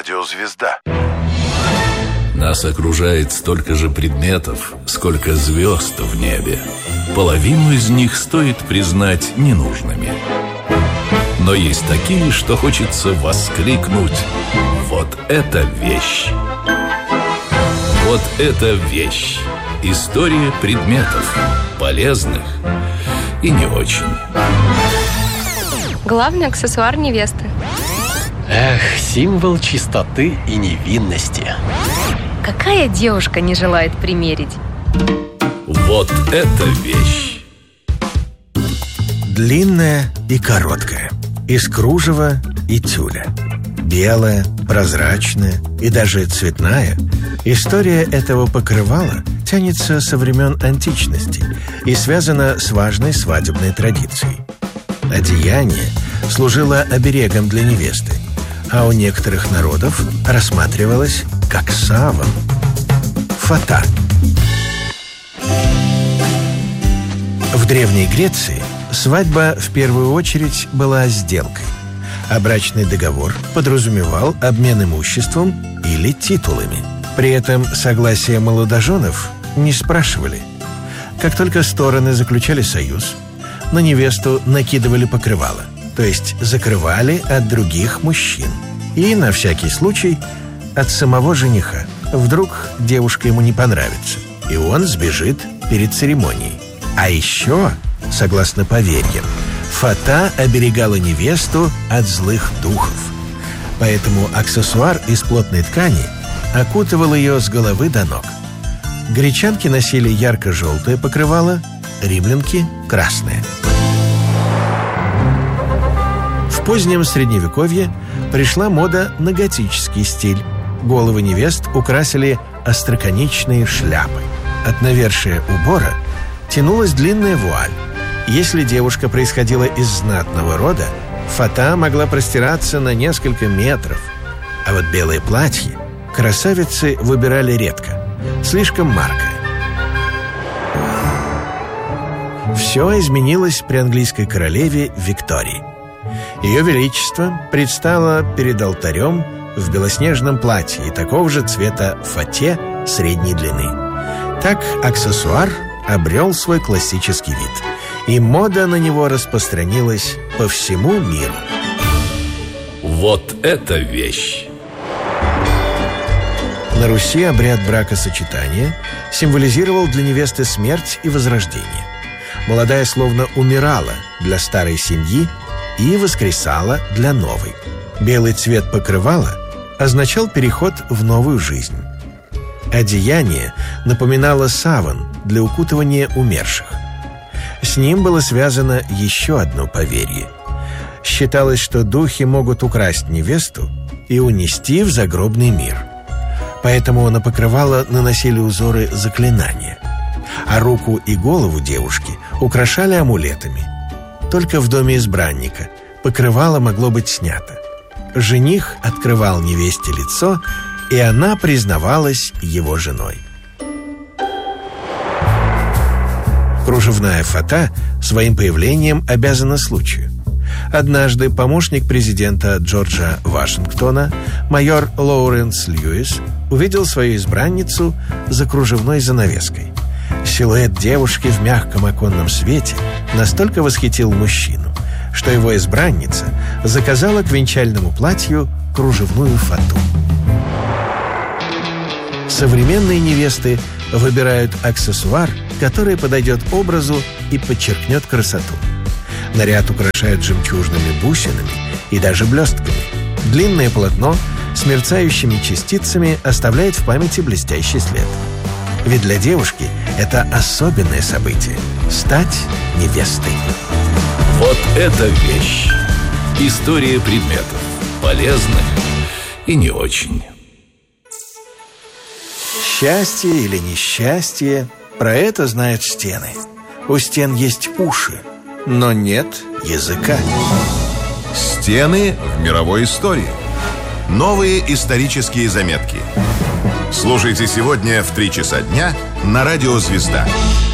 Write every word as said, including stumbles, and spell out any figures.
Радио «Звезда». Нас окружает столько же предметов, сколько звезд в небе. Половину из них стоит признать ненужными. Но есть такие, что хочется воскликнуть: вот это вещь! Вот это вещь! История предметов, полезных и не очень. Главный аксессуар невесты. Эх, символ чистоты и невинности. Какая девушка не желает примерить? Вот это вещь! Длинная и короткая, из кружева и тюля. Белая, прозрачная и даже цветная. История этого покрывала тянется со времен античности и связана с важной свадебной традицией. Одеяние служило оберегом для невесты, а у некоторых народов рассматривалось как саван. Фата. В Древней Греции свадьба в первую очередь была сделкой, а брачный договор подразумевал обмен имуществом или титулами. При этом согласие молодоженов не спрашивали. Как только стороны заключали союз, на невесту накидывали покрывало, то есть закрывали от других мужчин. И, на всякий случай, от самого жениха. Вдруг девушка ему не понравится, и он сбежит перед церемонией. А еще, согласно поверьям, фата оберегала невесту от злых духов. Поэтому аксессуар из плотной ткани окутывал ее с головы до ног. Гречанки носили ярко-желтое покрывало, римлянки – красное. В позднем Средневековье пришла мода на готический стиль. Головы невест украсили остроконечные шляпы. От навершия убора тянулась длинная вуаль. Если девушка происходила из знатного рода, фата могла простираться на несколько метров. А вот белое платье красавицы выбирали редко, слишком маркое. Все изменилось при английской королеве Виктории. Ее Величество предстало перед алтарем в белоснежном платье и такого же цвета фате средней длины. Так аксессуар обрел свой классический вид, и мода на него распространилась по всему миру. Вот это вещь! На Руси обряд бракосочетания символизировал для невесты смерть и возрождение. Молодая словно умирала для старой семьи и воскресала для новой. Белый цвет покрывала означал переход в новую жизнь. Одеяние напоминало саван для укутывания умерших. С ним было связано еще одно поверье. Считалось, что духи могут украсть невесту и унести в загробный мир. Поэтому на покрывало наносили узоры заклинания, а руку и голову девушки украшали амулетами. Только в доме избранника покрывало могло быть снято. Жених открывал невесте лицо, и она признавалась его женой. Кружевная фата своим появлением обязана случаю. Однажды помощник президента Джорджа Вашингтона, майор Лоуренс Льюис, увидел свою избранницу за кружевной занавеской. Силуэт девушки в мягком оконном свете настолько восхитил мужчину, что его избранница заказала к венчальному платью кружевную фату. Современные невесты выбирают аксессуар, который подойдет образу и подчеркнет красоту. Наряд украшают жемчужными бусинами и даже блестками. Длинное полотно с мерцающими частицами оставляет в памяти блестящий след. Ведь для девушки это особенное событие – стать невестой. Вот это вещь! История предметов, полезных и не очень. Счастье или несчастье – про это знают стены. У стен есть уши, но нет языка. Стены в мировой истории. Новые исторические заметки. Слушайте сегодня в три часа дня на радио «Звезда».